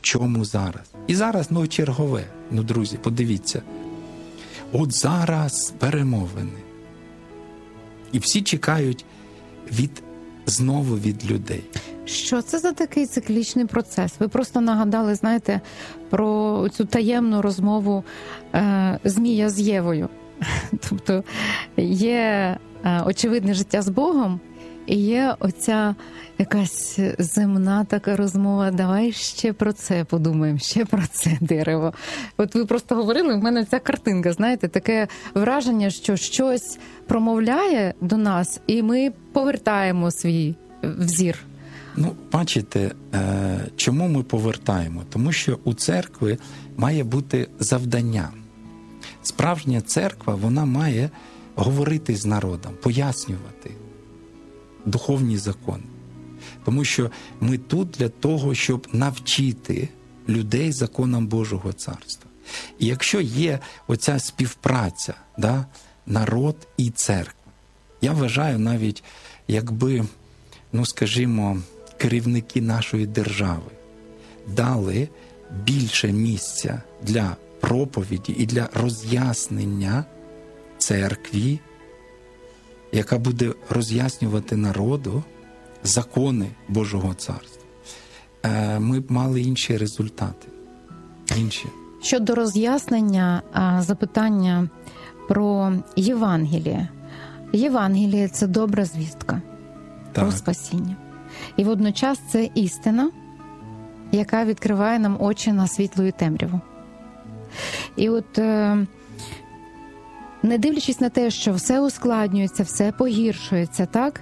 чому зараз? І зараз, чергове. Друзі, подивіться. От зараз перемовини. І всі чекають знову від людей. Що це за такий циклічний процес? Ви просто нагадали, знаєте, про цю таємну розмову Змія з Євою. Тобто є очевидне життя з Богом, і є оця якась земна така розмова, давай ще про це подумаємо, ще про це дерево. От ви просто говорили, в мене ця картинка, знаєте, таке враження, що щось промовляє до нас, і ми повертаємо свій взір. Бачите, чому ми повертаємо? Тому що у церкви має бути завдання. Справжня церква, вона має говорити з народом, пояснювати духовні закони. Тому що ми тут для того, щоб навчити людей законам Божого Царства. І якщо є оця співпраця, народ і церква, я вважаю навіть, якби, скажімо, керівники нашої держави дали більше місця для проповіді і для роз'яснення церкві, яка буде роз'яснювати народу закони Божого Царства, ми б мали інші результати. Щодо роз'яснення, запитання про Євангеліє. Євангеліє – це добра звістка про спасіння. І водночас це істина, яка відкриває нам очі на світло і темряву. І от, не дивлячись на те, що все ускладнюється, все погіршується, так?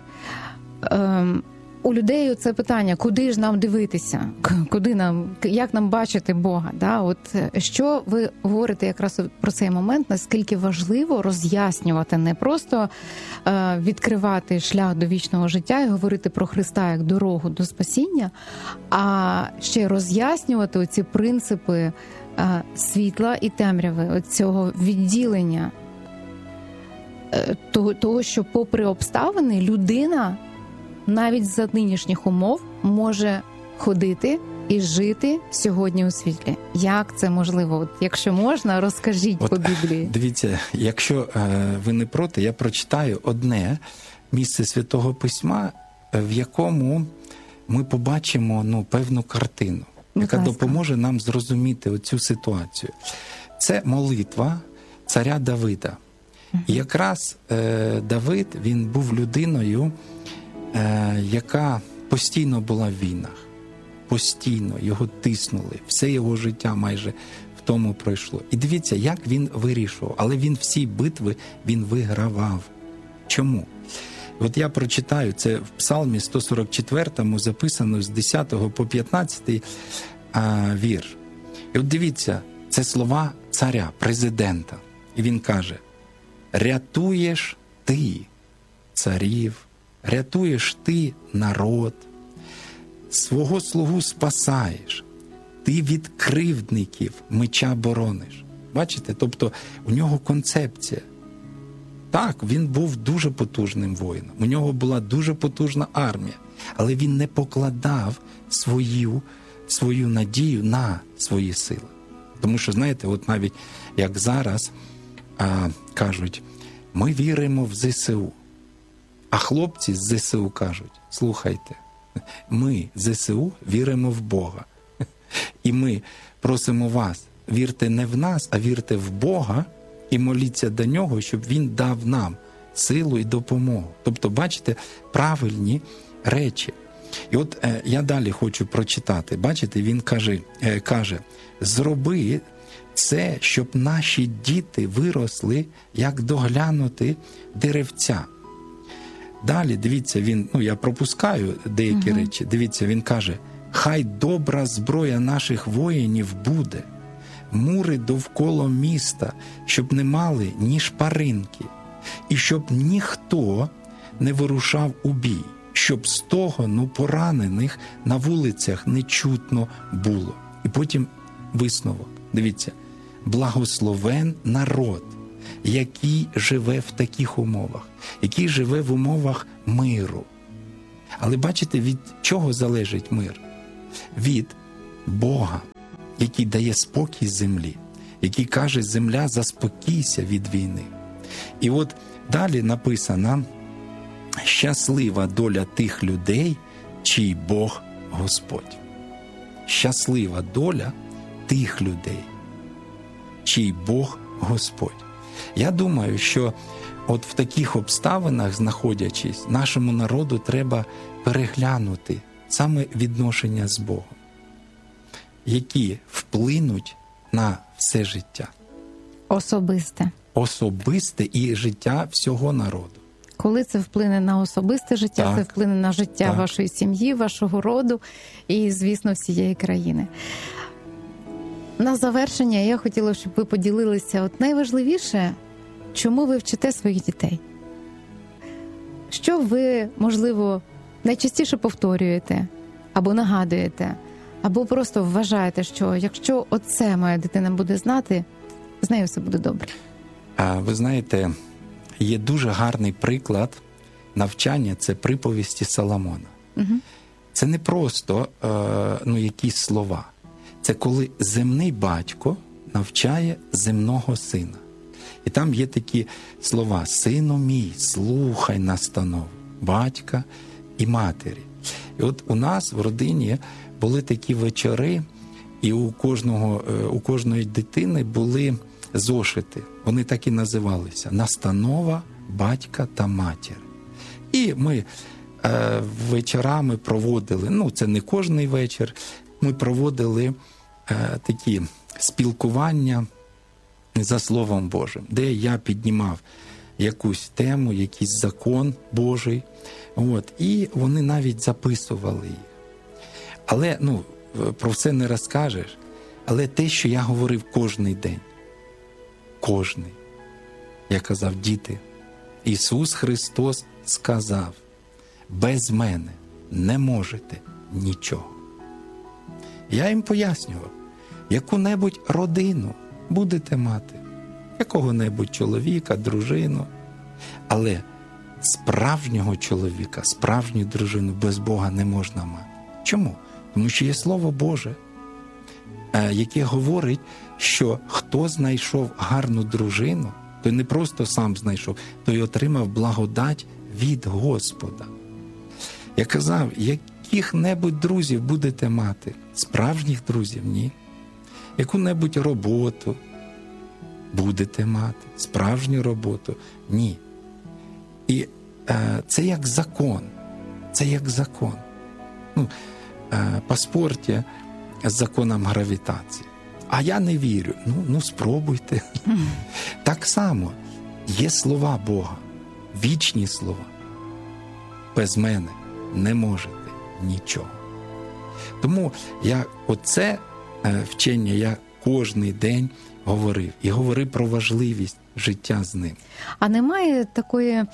У людей це питання, куди ж нам дивитися, як нам бачити Бога. Да? От що ви говорите якраз про цей момент, наскільки важливо роз'яснювати, не просто відкривати шлях до вічного життя і говорити про Христа як дорогу до спасіння, а ще роз'яснювати оці принципи світла і темряви, цього відділення того, що попри обставини людина навіть за нинішніх умов може ходити і жити сьогодні у світлі. Як це можливо? От, якщо можна, розкажіть по Біблії. Дивіться, якщо ви не проти, я прочитаю одне місце Святого Письма, в якому ми побачимо певну картину, яка допоможе нам зрозуміти оцю ситуацію. Це молитва царя Давида. І якраз Давид, він був людиною, яка постійно була в війнах. Постійно його тиснули. Все його життя майже в тому пройшло. І дивіться, як він вирішував. Але він всі битви, він вигравав. Чому? От я прочитаю, це в Псалмі 144 записано з 10 по 15 вірш. І от дивіться, це слова царя, президента. І він каже: «Рятуєш ти царів, рятуєш ти народ, свого слугу спасаєш, ти від кривдників меча борониш». Бачите? Тобто у нього концепція. Так, він був дуже потужним воїном, у нього була дуже потужна армія, але він не покладав свою надію на свої сили. Тому що, знаєте, от навіть як зараз кажуть, ми віримо в ЗСУ. А хлопці з ЗСУ кажуть: слухайте, ми, ЗСУ, віримо в Бога. І ми просимо вас, вірте не в нас, а вірте в Бога і моліться до Нього, щоб Він дав нам силу і допомогу. Тобто, бачите, правильні речі. І от я далі хочу прочитати. Бачите, він каже: зроби це, щоб наші діти виросли, як доглянути деревця. Далі, дивіться, я пропускаю деякі речі. Дивіться, він каже: хай добра зброя наших воїнів буде, мури довкола міста, щоб не мали ні шпаринки, і щоб ніхто не вирушав у бій, щоб стогону поранених на вулицях не чутно було. І потім висновок. Дивіться: благословен народ, який живе в таких умовах, який живе в умовах миру. Але бачите, від чого залежить мир? Від Бога. який дає спокій землі, який каже: земля, заспокійся від війни. І от далі написано: щаслива доля тих людей, чий Бог Господь. Щаслива доля тих людей, чий Бог Господь. Я думаю, що от в таких обставинах, знаходячись, нашому народу треба переглянути саме відношення з Богом, які вплинуть на все життя. Особисте і життя всього народу. Коли це вплине на особисте життя, Так. це вплине на життя Так. вашої сім'ї, вашого роду і, звісно, всієї країни. На завершення я хотіла, щоб ви поділилися. От найважливіше, чому ви вчите своїх дітей? Що ви, можливо, найчастіше повторюєте, або нагадуєте, або просто вважаєте, що якщо оце моя дитина буде знати, з нею все буде добре? Ви знаєте, є дуже гарний приклад навчання – це приповісті Соломона. Угу. Це не просто якісь слова. Це коли земний батько навчає земного сина. І там є такі слова: «Сину мій, слухай настанов батька і матері». І от у нас в родині були такі вечори, і у кожної дитини були зошити. Вони так і називалися: «Настанова батька та матір». І ми вечорами проводили, це не кожний вечір, ми проводили такі спілкування за Словом Божим, де я піднімав якусь тему, якийсь закон Божий, і вони навіть записували їх. Але, про все не розкажеш, але те, що я говорив кожний день, я казав: діти, Ісус Христос сказав: без мене не можете нічого. Я їм пояснював: яку-небудь родину будете мати, якого-небудь чоловіка, дружину, але справжнього чоловіка, справжню дружину без Бога не можна мати. Чому? Тому що є Слово Боже, яке говорить, що хто знайшов гарну дружину, той не просто сам знайшов, той отримав благодать від Господа. Я казав: яких-небудь друзів будете мати, справжніх друзів – ні. Яку-небудь роботу будете мати, справжню роботу – ні. І це як закон. По спорті з законом гравітації. А я не вірю. Спробуйте. Так само є слова Бога, вічні слова. Без мене не можете нічого. Тому оце вчення я кожний день говорив. І говорив про важливість життя з ним. А немає такої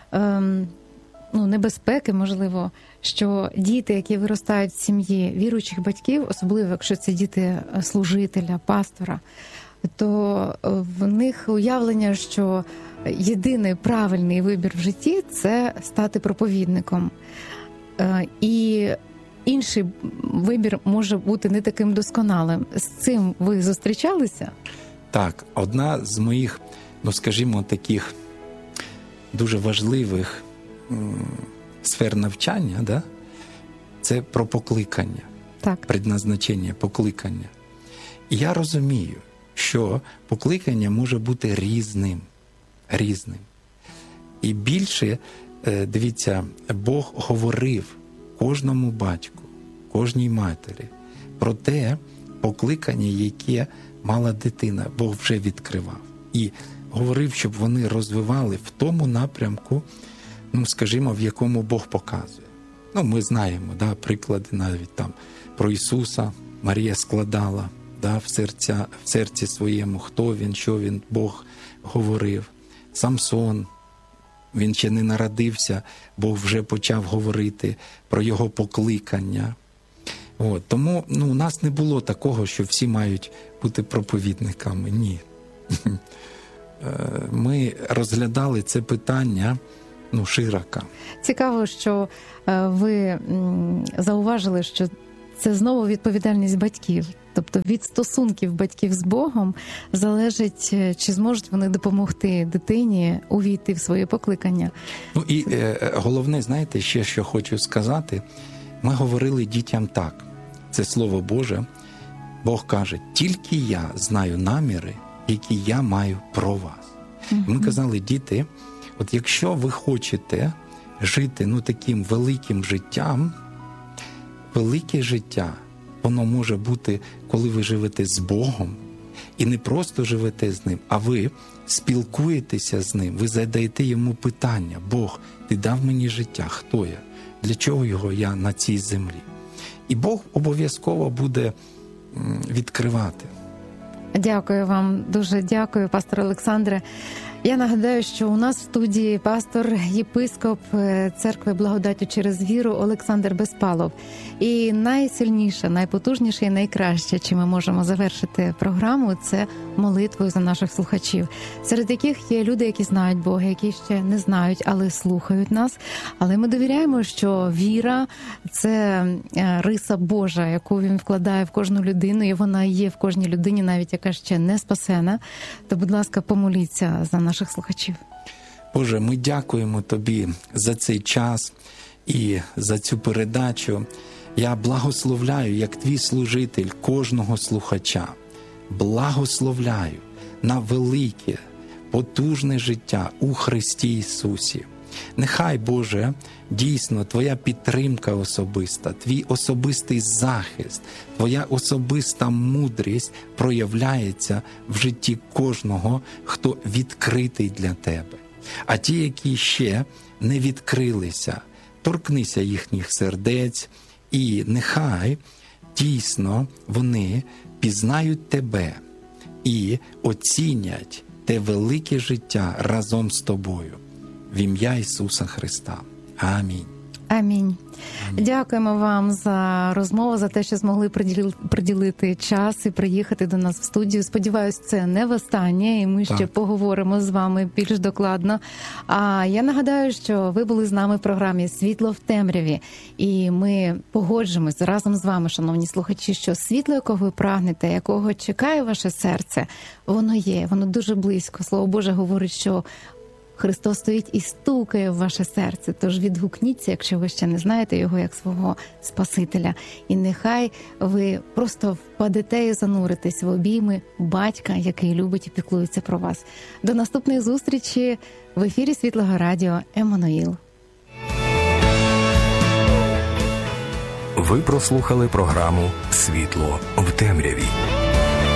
небезпеки, можливо, що діти, які виростають в сім'ї віруючих батьків, особливо якщо це діти служителя, пастора, то в них уявлення, що єдиний правильний вибір в житті – це стати проповідником. І інший вибір може бути не таким досконалим. З цим ви зустрічалися? Так, одна з моїх, таких дуже важливих сфер навчання, це про покликання, предназначення, покликання. І я розумію, що покликання може бути різним. І більше, дивіться, Бог говорив кожному батьку, кожній матері про те покликання, яке мала дитина, Бог вже відкривав. І говорив, щоб вони розвивали в тому напрямку, в якому Бог показує. Ми знаємо, приклади навіть там про Ісуса. Марія складала в серці своєму, хто він, що він, Бог говорив. Самсон, він ще не народився, Бог вже почав говорити про його покликання. Тому у нас не було такого, що всі мають бути проповідниками. Ні. Ми розглядали це питання широко. Цікаво, що ви зауважили, що це знову відповідальність батьків. Тобто від стосунків батьків з Богом залежить, чи зможуть вони допомогти дитині увійти в своє покликання. Ну і головне, знаєте, ще що хочу сказати, ми говорили дітям так, це Слово Боже, Бог каже, тільки я знаю наміри, які я маю про вас. Ми казали, діти, от якщо ви хочете жити таким великим життям, велике життя, воно може бути, коли ви живете з Богом, і не просто живете з Ним, а ви спілкуєтеся з Ним, ви задаєте Йому питання, Бог, Ти дав мені життя, хто я? Для чого його я на цій землі? І Бог обов'язково буде відкривати. Дякую вам, дуже дякую, пастор Олександре. Я нагадаю, що у нас в студії пастор, єпископ Церкви Благодаттю через віру Олександр Безпалов. І найсильніше, найпотужніше і найкраще, чим ми можемо завершити програму, це молитвою за наших слухачів, серед яких є люди, які знають Бога, які ще не знають, але слухають нас. Але ми довіряємо, що віра – це риса Божа, яку Він вкладає в кожну людину, і вона є в кожній людині, навіть яка ще не спасена. То, будь ласка, помоліться за наших слухачів. Боже, ми дякуємо Тобі за цей час і за цю передачу. Я благословляю, як Твій служитель, кожного слухача. Благословляю на велике, потужне життя у Христі Ісусі. Нехай, Боже, дійсно Твоя підтримка особиста, Твій особистий захист, Твоя особиста мудрість проявляється в житті кожного, хто відкритий для Тебе. А ті, які ще не відкрилися, торкнися їхніх сердець, і нехай дійсно вони пізнають Тебе і оцінять те велике життя разом з Тобою. В ім'я Ісуса Христа. Амінь. Амінь. Дякуємо вам за розмову, за те, що змогли приділити час і приїхати до нас в студію. Сподіваюсь, це не востаннє, і ми ще поговоримо з вами більш докладно. А я нагадаю, що ви були з нами в програмі «Світло в темряві». І ми погоджуємось разом з вами, шановні слухачі, що світло, якого ви прагнете, якого чекає ваше серце, воно є, воно дуже близько. Слово Боже говорить, що Христос стоїть і стукає в ваше серце, тож відгукніться, якщо ви ще не знаєте Його як свого Спасителя. І нехай ви просто впадете і зануритесь в обійми Батька, який любить і піклується про вас. До наступної зустрічі в ефірі Світлого Радіо «Еммануїл». Ви прослухали програму «Світло в темряві».